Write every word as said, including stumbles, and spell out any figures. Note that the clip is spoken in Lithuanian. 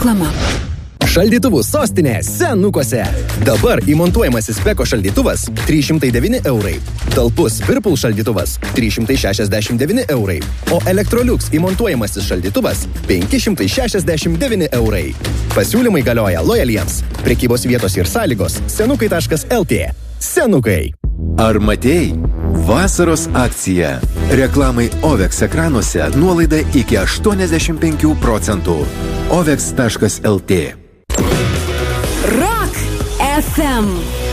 Reklama. Šaldytuvų sostinė Senukuose. Dabar įmontuojamasis Beko šaldytuvas trys šimtai devyni eurai. Talpus Whirlpool šaldytuvas trys šimtai šešiasdešimt devyni eurai. O Electrolux įmontuojamasis šaldytuvas penki šimtai šešiasdešimt devyni eurai. Pasiūlymai galioja lojaliems. Prekybos vietos ir sąlygos senukai taškas el tė. Senukai. Ar matėjai? Vasaros akcija. Reklamai Ovex ekranuose nuolaida iki aštuoniasdešimt penkių procentų. ovex taškas el tė. Rock ef em.